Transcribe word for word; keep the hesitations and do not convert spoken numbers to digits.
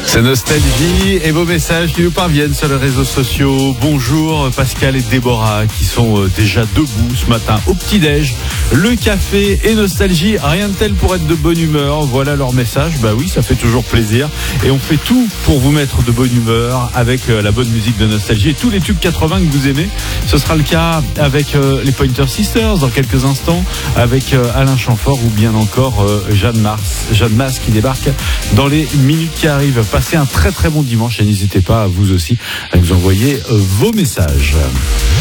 C'est Nostalgie et vos messages qui nous parviennent sur les réseaux sociaux. Bonjour Pascal et Déborah qui sont déjà debout ce matin au petit-déj. Le café et Nostalgie, rien de tel pour être de bonne humeur. Voilà leur message. Bah oui, ça fait toujours plaisir. Et on fait tout pour vous mettre de bonne humeur avec la bonne musique de Nostalgie et tous les tubes quatre-vingts que vous aimez. Ce sera le cas avec les Pointer Sisters dans quelques instants, avec Alain Chamfort ou bien encore Jeanne Mars, Jeanne Mas qui débarque dans les minutes qui arrivent. Passez un très très bon dimanche et n'hésitez pas, vous aussi, à nous envoyer vos messages.